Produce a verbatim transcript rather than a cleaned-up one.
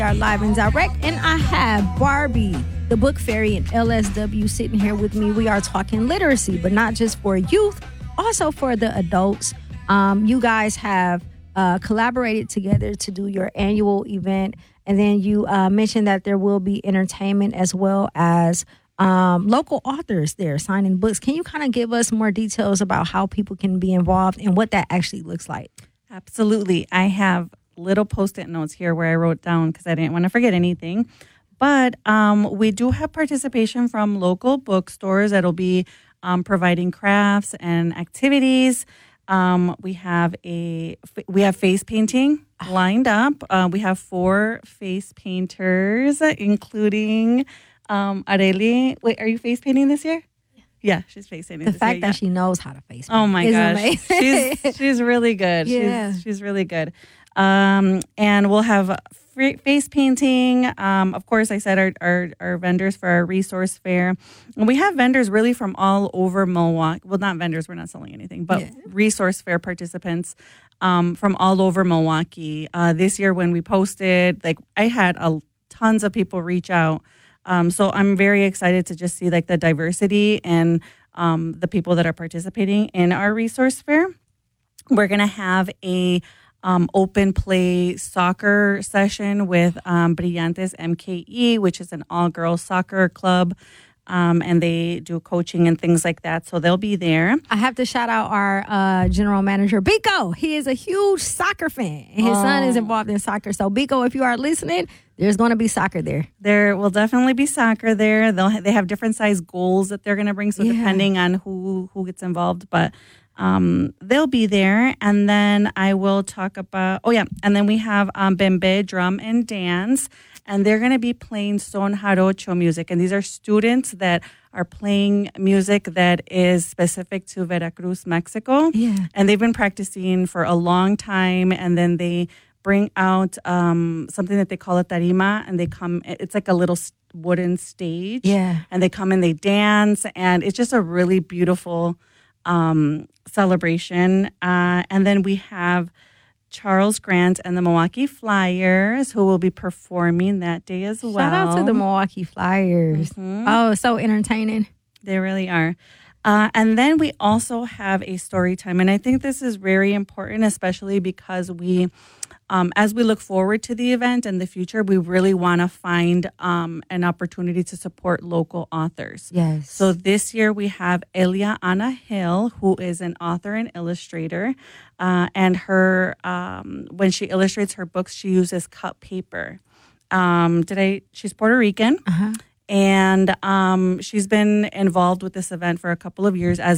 are live and direct, and I have Barbie, the book fairy, and L S W sitting here with me. We are talking literacy, but not just for youth, also for the adults. Um, you guys have uh, collaborated together to do your annual event, and then you uh, mentioned that there will be entertainment as well as um, local authors there signing books. Can you kind of give us more details about how people can be involved and what that actually looks like? Absolutely. I have little post-it notes here where I wrote down because I didn't want to forget anything. But um, we do have participation from local bookstores that'll be um, providing crafts and activities. Um, we have a we have face painting lined up. Uh, we have four face painters, including um, Areli. Wait, are you face painting this year? Yeah, she's face painting. The this fact year, that yeah. she knows how to face paint. Oh my is gosh, amazing. she's she's really good. Yeah. She's she's really good. Um, and we'll have free face painting. Um, of course, I said our, our our vendors for our resource fair, and we have vendors really from all over Milwaukee. Well, not vendors; we're not selling anything, but Yeah. resource fair participants um, from all over Milwaukee. Uh, this year, when we posted, like I had a tons of people reach out. Um, so I'm very excited to just see like the diversity and um, the people that are participating in our resource fair. We're gonna have a um, open play soccer session with um, Brillantes M K E, which is an all girls soccer club, um, and they do coaching and things like that. So they'll be there. I have to shout out our uh, general manager, Biko. He is a huge soccer fan, and his son is Oh. involved in soccer. So, Biko, if you are listening, there's going to be soccer there. There will definitely be soccer there. They'll ha- they have different size goals that they're going to bring, so Yeah. depending on who who gets involved, but um, they'll be there. And then I will talk about. Oh yeah, and then we have um, Bembe Drum and Dance, and they're going to be playing son jarocho music, and these are students that are playing music that is specific to Veracruz, Mexico. Yeah. And they've been practicing for a long time, and then they bring out um, something that they call a tarima, and they come, it's like a little s- wooden stage. Yeah. And they come and they dance, and it's just a really beautiful um, celebration. Uh, and then we have Charles Grant and the Milwaukee Flyers, who will be performing that day as well. Shout out to the Milwaukee Flyers. Mhm. Oh, so entertaining. They really are. Uh, and then we also have a story time. And I think this is very important, especially because we, um, as we look forward to the event in the future, we really want to find um, an opportunity to support local authors. Yes. So this year we have Elia Anna Hill, who is an author and illustrator. Uh, and her, um, when she illustrates her books, she uses cut paper. Um, did I? She's Puerto Rican. Uh-huh. And um, she's been involved with this event for a couple of years as